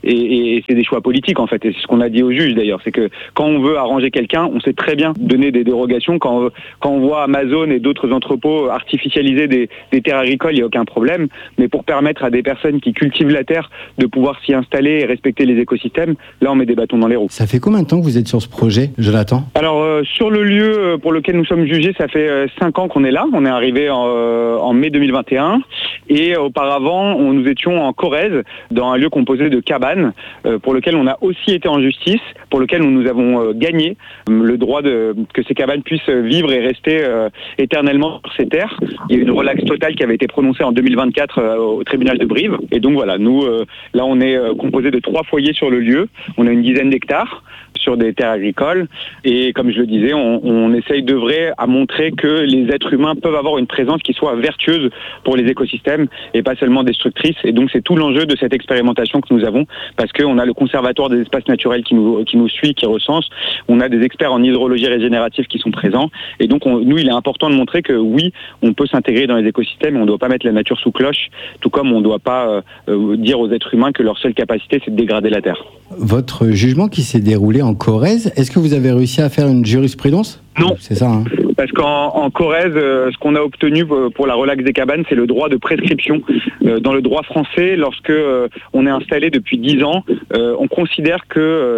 Speaker 24: Et c'est des choix politiques en fait, et c'est ce qu'on a dit au juge d'ailleurs, c'est que quand on veut arranger quelqu'un, on sait très bien donner des dérogations. Quand on voit Amazon et d'autres entrepôts artificialiser des terres agricoles, il n'y a aucun problème, mais pour permettre à des personnes qui cultivent la terre de pouvoir s'y installer et respecter les écosystèmes, là on met des bâtons dans les roues.
Speaker 10: Ça fait combien de temps que vous êtes sur ce projet, Jonathan ?
Speaker 24: Alors sur le lieu pour lequel nous sommes jugés, ça fait 5 ans qu'on est là, on est arrivé en mai 2021, et auparavant nous étions en Corrèze, dans un lieu composé de cabanes, pour lequel on a aussi été en justice, pour lequel nous avons gagné le droit que ces cabanes puissent vivre et rester éternellement sur ces terres. Il y a eu une relaxe totale qui avait été prononcée en 2024 au tribunal de Brive. Et donc voilà, nous, là on est composé de 3 foyers sur le lieu. On a une dizaine d'hectares sur des terres agricoles. Et comme je le disais, on essaye d'œuvrer à montrer que les êtres humains peuvent avoir une présence qui soit vertueuse pour les écosystèmes et pas seulement destructrice. Et donc c'est tout l'enjeu de cette expérimentation que nous avons, parce qu'on a le Conservatoire des espaces naturels qui nous suit, qui recense. On a des experts en hydrologie régénérative qui sont présents. Et donc nous, il est important de montrer que oui, on peut s'intégrer dans les écosystèmes, on ne doit pas mettre la nature sous cloche, tout comme on ne doit pas dire aux êtres humains que leur seule capacité, c'est de dégrader la terre.
Speaker 10: Votre jugement qui s'est déroulé en Corrèze, est-ce que vous avez réussi à faire une jurisprudence ?
Speaker 24: Non.
Speaker 10: C'est ça, hein.
Speaker 24: Parce qu'en Corrèze, ce qu'on a obtenu pour la relaxe des cabanes, c'est le droit de prescription. Dans le droit français, lorsque on est installé depuis 10 ans, on considère que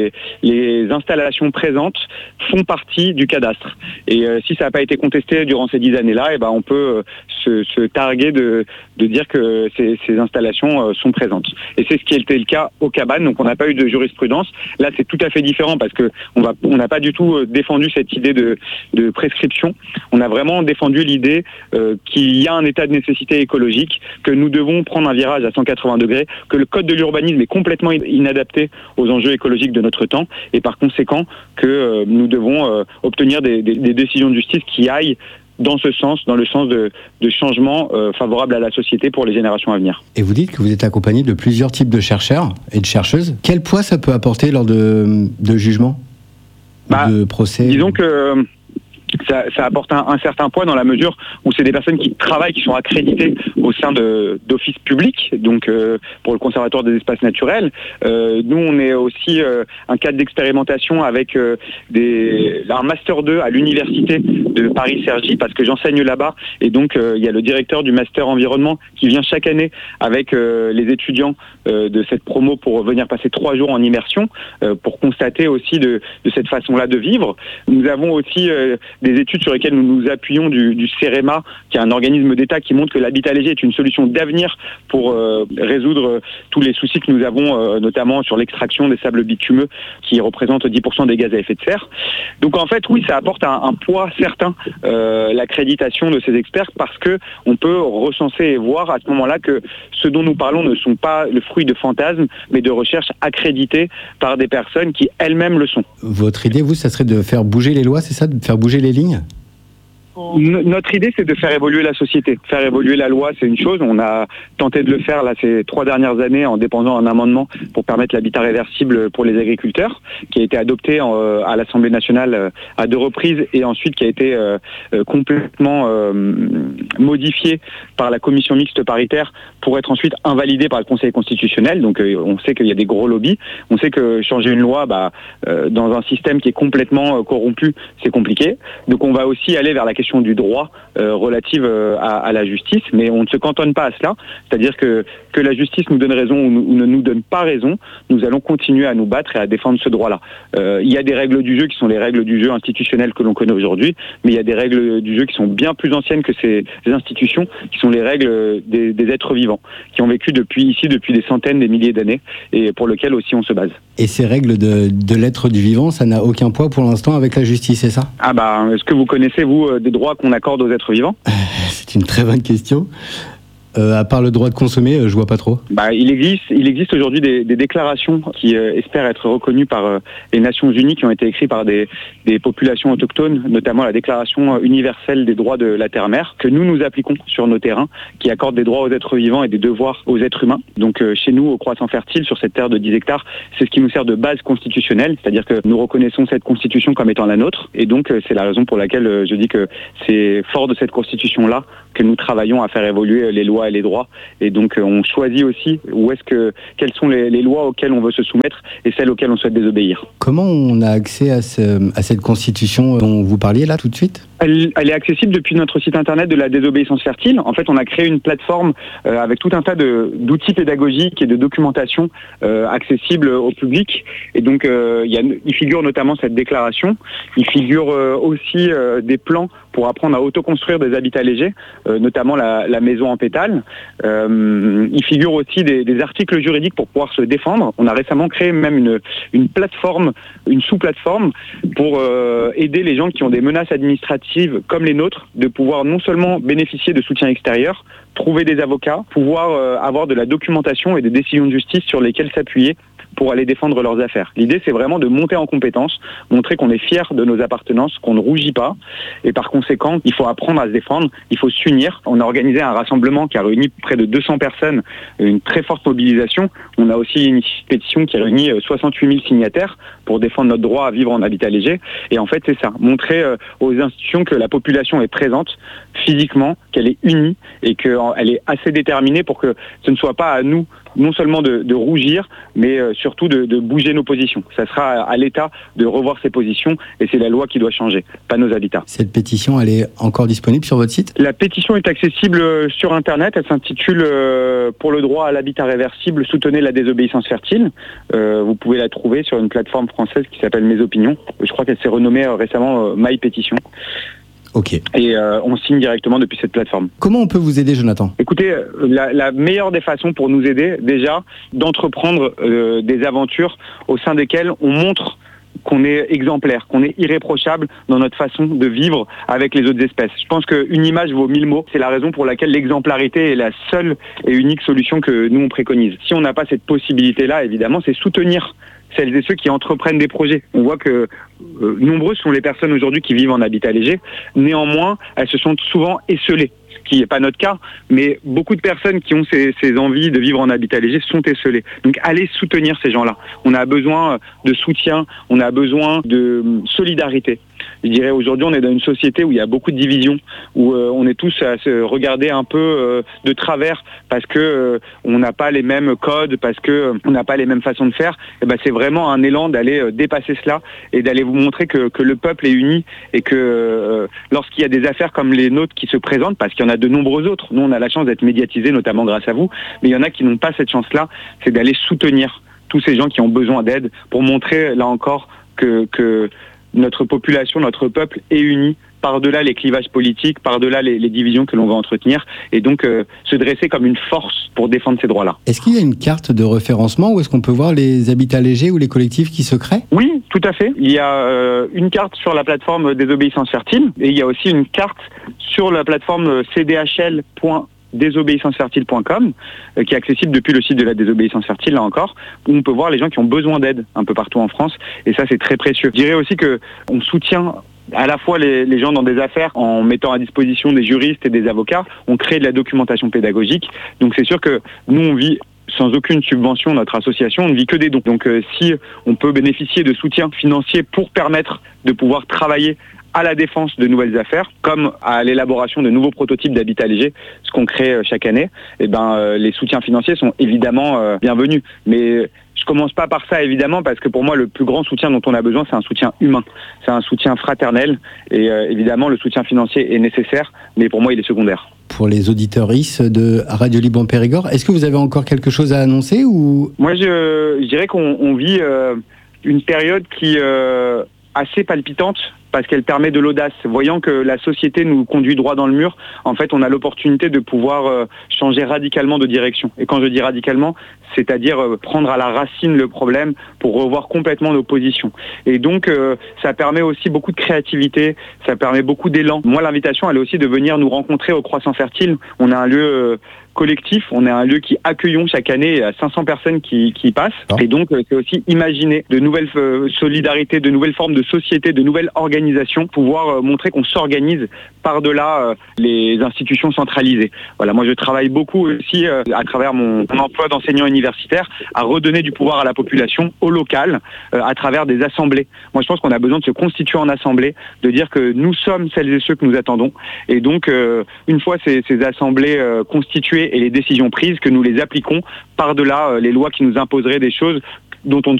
Speaker 24: les installations présentes font partie du cadastre. Et si ça n'a pas été contesté durant ces 10 années-là, on peut se targuer de dire que ces installations sont présentes. Et c'est ce qui était le cas aux cabanes, donc on n'a pas eu de jurisprudence. Là, c'est tout à fait différent parce que on n'a pas du tout défendu cette idée de prescription. On a vraiment défendu l'idée qu'il y a un état de nécessité écologique, que nous devons prendre un virage à 180 degrés, que le code de l'urbanisme est complètement inadapté aux enjeux écologiques de notre temps, et par conséquent que nous devons obtenir des décisions de justice qui aillent dans ce sens, dans le sens de changements favorables à la société pour les générations à venir.
Speaker 10: Et vous dites que vous êtes accompagné de plusieurs types de chercheurs et de chercheuses. Quel poids ça peut apporter lors de jugements, de procès ?
Speaker 24: Disons que ça apporte un certain poids dans la mesure où c'est des personnes qui travaillent, qui sont accréditées au sein d'offices publics, donc pour le Conservatoire des espaces naturels. Nous, on est aussi un cadre d'expérimentation avec un Master 2 à l'Université de Paris-Cergy, parce que j'enseigne là-bas, et donc il y a le directeur du Master Environnement qui vient chaque année avec les étudiants de cette promo pour venir passer 3 jours en immersion, pour constater aussi de cette façon-là de vivre. Nous avons aussi des études sur lesquelles nous nous appuyons du CEREMA, qui est un organisme d'État qui montre que l'habitat léger est une solution d'avenir pour résoudre tous les soucis que nous avons, notamment sur l'extraction des sables bitumeux qui représentent 10% des gaz à effet de serre. Donc en fait, oui, ça apporte un poids certain, l'accréditation de ces experts, parce que on peut recenser et voir à ce moment-là que ce dont nous parlons ne sont pas le fruit de fantasmes, mais de recherches accréditées par des personnes qui elles-mêmes le sont.
Speaker 10: Votre idée, vous, ça serait de faire bouger les lois, c'est ça, de faire bouger les lignes ?
Speaker 24: Notre idée, c'est de faire évoluer la société. Faire évoluer la loi, c'est une chose. On a tenté de le faire là ces 3 dernières années en déposant un amendement pour permettre l'habitat réversible pour les agriculteurs, qui a été adopté à l'Assemblée nationale à 2 reprises et ensuite qui a été complètement modifié par la commission mixte paritaire pour être ensuite invalidé par le Conseil constitutionnel. Donc on sait qu'il y a des gros lobbies. On sait que changer une loi dans un système qui est complètement corrompu, c'est compliqué. Donc on va aussi aller vers la question du droit relative à la justice, mais on ne se cantonne pas à cela, c'est-à-dire que la justice nous donne raison ou ne nous donne pas raison, nous allons continuer à nous battre et à défendre ce droit-là. Il y a des règles du jeu qui sont les règles du jeu institutionnelles que l'on connaît aujourd'hui, mais il y a des règles du jeu qui sont bien plus anciennes que ces institutions, qui sont les règles des êtres vivants, qui ont vécu depuis des centaines, des milliers d'années, et pour lesquelles aussi on se base.
Speaker 10: Et ces règles de l'être du vivant, ça n'a aucun poids pour l'instant avec la justice, c'est ça ?
Speaker 24: Est-ce que vous connaissez, vous, des droits qu'on accorde aux êtres vivants ?
Speaker 10: C'est une très bonne question. À part le droit de consommer, je vois pas trop.
Speaker 24: Il existe aujourd'hui des déclarations qui espèrent être reconnues par les Nations Unies, qui ont été écrites par des populations autochtones, notamment la Déclaration universelle des droits de la terre-mère, que nous appliquons sur nos terrains, qui accorde des droits aux êtres vivants et des devoirs aux êtres humains. Donc chez nous, au Croissant Fertile, sur cette terre de 10 hectares, c'est ce qui nous sert de base constitutionnelle, c'est-à-dire que nous reconnaissons cette constitution comme étant la nôtre, et donc c'est la raison pour laquelle je dis que c'est fort de cette constitution-là que nous travaillons à faire évoluer les lois et les droits, et donc on choisit aussi quelles sont les lois auxquelles on veut se soumettre et celles auxquelles on souhaite désobéir.
Speaker 10: Comment on a accès à cette constitution dont vous parliez là tout de suite ?
Speaker 24: Elle est accessible depuis notre site internet de la désobéissance fertile. En fait, on a créé une plateforme avec tout un tas d'outils pédagogiques et de documentation accessibles au public. Et donc, il figure notamment cette déclaration. Il figure aussi des plans pour apprendre à autoconstruire des habitats légers, notamment la maison en pétales. Il figure aussi des articles juridiques pour pouvoir se défendre. On a récemment créé même une plateforme, une sous-plateforme pour aider les gens qui ont des menaces administratives comme les nôtres, de pouvoir non seulement bénéficier de soutien extérieur, trouver des avocats, pouvoir avoir de la documentation et des décisions de justice sur lesquelles s'appuyer pour aller défendre leurs affaires. L'idée, c'est vraiment de monter en compétence, montrer qu'on est fier de nos appartenances, qu'on ne rougit pas, et par conséquent, il faut apprendre à se défendre, il faut s'unir. On a organisé un rassemblement qui a réuni près de 200 personnes, une très forte mobilisation. On a aussi une pétition qui a réuni 68 000 signataires pour défendre notre droit à vivre en habitat léger. Et en fait, c'est ça, montrer aux institutions que la population est présente physiquement, qu'elle est unie et qu'elle est assez déterminée pour que ce ne soit pas à nous non seulement de rougir, mais surtout de bouger nos positions. Ça sera à l'État de revoir ses positions et c'est la loi qui doit changer, pas nos habitats.
Speaker 10: Cette pétition, elle est encore disponible sur votre site ?
Speaker 24: La pétition est accessible sur Internet. Elle s'intitule « Pour le droit à l'habitat réversible, soutenez la désobéissance fertile ». Vous pouvez la trouver sur une plateforme française qui s'appelle Mes Opinions. Je crois qu'elle s'est renommée récemment My Pétition.
Speaker 10: Ok.
Speaker 24: Et on signe directement depuis cette plateforme.
Speaker 10: Comment on peut vous aider, Jonathan ?
Speaker 24: Écoutez, la meilleure des façons pour nous aider, déjà, d'entreprendre des aventures au sein desquelles on montre qu'on est exemplaire, qu'on est irréprochable dans notre façon de vivre avec les autres espèces. Je pense qu'une image vaut 1000 mots. C'est la raison pour laquelle l'exemplarité est la seule et unique solution que nous on préconise. Si on n'a pas cette possibilité-là, évidemment, c'est soutenir celles et ceux qui entreprennent des projets. On voit que nombreuses sont les personnes aujourd'hui qui vivent en habitat léger. Néanmoins, elles se sont souvent esselées, ce qui n'est pas notre cas, mais beaucoup de personnes qui ont ces envies de vivre en habitat léger sont esselées. Donc allez soutenir ces gens-là. On a besoin de soutien, on a besoin de solidarité. Je dirais aujourd'hui, on est dans une société où il y a beaucoup de divisions, où on est tous à se regarder un peu de travers parce que on n'a pas les mêmes codes, parce que on n'a pas les mêmes façons de faire. Et ben c'est vraiment un élan d'aller dépasser cela et d'aller vous montrer que le peuple est uni et que lorsqu'il y a des affaires comme les nôtres qui se présentent, parce qu'il y en a de nombreux autres, nous on a la chance d'être médiatisés notamment grâce à vous, mais il y en a qui n'ont pas cette chance-là, c'est d'aller soutenir tous ces gens qui ont besoin d'aide pour montrer là encore que notre population, notre peuple est uni par-delà les clivages politiques, par-delà les divisions que l'on va entretenir, et donc se dresser comme une force pour défendre ces droits-là.
Speaker 10: Est-ce qu'il y a une carte de référencement où est-ce qu'on peut voir les habitats légers ou les collectifs qui se créent ?
Speaker 24: Oui, tout à fait. Il y a une carte sur la plateforme Désobéissance Fertile, et il y a aussi une carte sur la plateforme cdhl.désobéissancefertile.com qui est accessible depuis le site de la Désobéissance Fertile, là encore, où on peut voir les gens qui ont besoin d'aide un peu partout en France, et ça c'est très précieux. Je dirais aussi que on soutient à la fois les gens dans des affaires en mettant à disposition des juristes et des avocats, on crée de la documentation pédagogique, donc c'est sûr que nous on vit sans aucune subvention, notre association, on ne vit que des dons. Donc si on peut bénéficier de soutien financier pour permettre de pouvoir travailler à la défense de nouvelles affaires, comme à l'élaboration de nouveaux prototypes d'habitat léger, ce qu'on crée chaque année, les soutiens financiers sont évidemment bienvenus. Mais je commence pas par ça évidemment, parce que pour moi le plus grand soutien dont on a besoin, c'est un soutien humain, c'est un soutien fraternel, et évidemment le soutien financier est nécessaire, mais pour moi il est secondaire.
Speaker 10: Pour les auditeuristes de Radio Libre en Périgord, est-ce que vous avez encore quelque chose à annoncer ou...
Speaker 24: Moi je dirais qu'on vit une période qui est assez palpitante, parce qu'elle permet de l'audace. Voyant que la société nous conduit droit dans le mur, en fait, on a l'opportunité de pouvoir changer radicalement de direction. Et quand je dis radicalement, c'est-à-dire prendre à la racine le problème pour revoir complètement nos positions. Et donc, ça permet aussi beaucoup de créativité, ça permet beaucoup d'élan. Moi, l'invitation, elle est aussi de venir nous rencontrer au Croissant Fertile. On a un lieu collectif, on est un lieu qui accueillons chaque année à 500 personnes qui passent. Et donc, c'est aussi imaginer de nouvelles solidarités, de nouvelles formes de société, de nouvelles organisations, pouvoir montrer qu'on s'organise par-delà les institutions centralisées. Voilà, moi je travaille beaucoup aussi à travers mon emploi d'enseignant universitaire à redonner du pouvoir à la population, au local, à travers des assemblées. Moi je pense qu'on a besoin de se constituer en assemblée, de dire que nous sommes celles et ceux que nous attendons. Et donc, une fois ces assemblées constituées et les décisions prises, que nous les appliquons par-delà les lois qui nous imposeraient des choses dont on ne